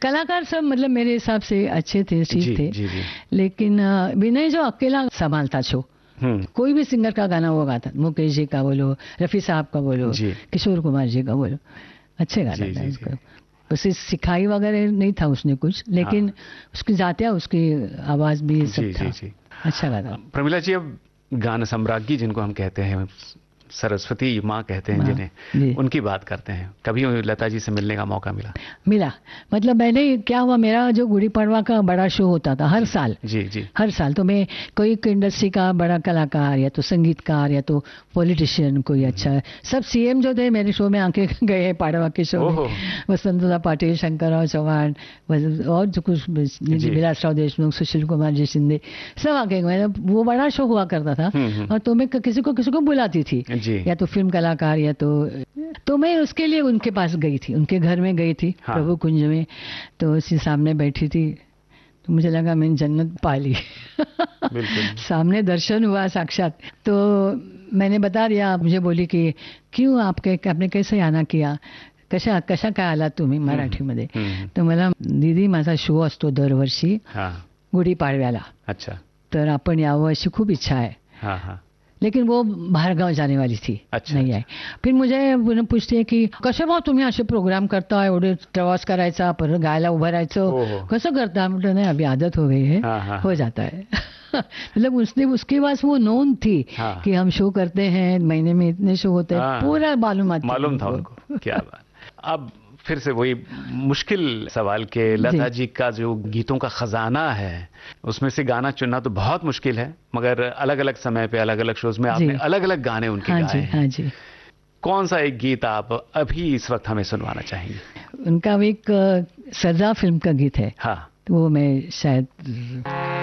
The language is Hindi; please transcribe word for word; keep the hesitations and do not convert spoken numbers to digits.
कलाकार सब मतलब मेरे हिसाब से अच्छे थे, ठीक थे, जी, जी. लेकिन विनय जो अकेला संभालता शो, कोई भी सिंगर का गाना वो गाता, मुकेश जी का बोलो, रफी साहब का बोलो, किशोर कुमार जी का बोलो, अच्छे गाना था उसका। उसे सिखाई वगैरह नहीं था उसने कुछ, लेकिन हाँ। उसकी जातिया, उसकी आवाज भी सब जी, था जी, जी. अच्छा गाना। प्रमिला जी, अब गाना सम्राज्ञी जिनको हम कहते हैं, सरस्वती माँ कहते हैं जिन्हें, उनकी बात करते हैं, कभी लता जी से मिलने का मौका मिला? मिला, मतलब मैंने क्या हुआ, मेरा जो गुड़ी पड़वा का बड़ा शो होता था हर साल, जी जी, हर साल, तो मैं कोई इंडस्ट्री का बड़ा कलाकार या तो संगीतकार या तो पॉलिटिशियन कोई अच्छा, सब सीएम जो थे मेरे शो में आके गए, पाड़वा के शो में, वसंतदा पाटिल, शंकरराव चौहान और जो कुछ विलासराव देशमुख, सुशील कुमार जी शिंदे, सब आके गए। वो बड़ा शो हुआ करता था और तो मैं किसी को किसी को बुलाती थी, या तो फिल्म कलाकार या तो तो मैं उसके लिए उनके पास गई थी, उनके घर में गई थी, हाँ। प्रभु कुंज में, तो उसी सामने बैठी थी, तो मुझे लगा मैंने जन्नत पा ली। सामने दर्शन हुआ साक्षात। तो मैंने बता दिया, मुझे बोली कि क्यों आपके आपने कैसे आना किया, कशा कशा काय आला तुम्ही मराठीमध्ये? तर मला, दीदी माझा शो असतो दरवर्षी गुढीपाडव्याला, अच्छा, तर आपण यावं अशी खूप इच्छा आहे, हाँ हाँ, लेकिन वो बाहर गाव जाने वाली थी, अच्छा, नहीं आई। फिर मुझे पूछते की कसे भाऊ तुम्ही असे प्रोग्राम करता, एवढे प्रवास करायचा, परत गायला उभं राहायचं, कसं करता? म्हटलं नहीं, अभी आदत हो गई है, हाँ, हाँ, हो जाता है। मतलब उसने उसके पास वो नोन थी, हाँ, कि हम शो करते हैं, महीने में इतने शो होते हैं, हाँ, पूरा मालूम मालूम था उनको। क्या बात। अब फिर से वही मुश्किल सवाल के, लता जी का जो गीतों का खजाना है, उसमें से गाना चुनना तो बहुत मुश्किल है, मगर अलग अलग समय पे अलग अलग शोज में आपने अलग अलग गाने उनके हाँ गाए हैं। हाँ जी। कौन सा एक गीत आप अभी इस वक्त हमें सुनवाना चाहेंगे? उनका एक सजा फिल्म का गीत है, हाँ, तो वो मैं शायद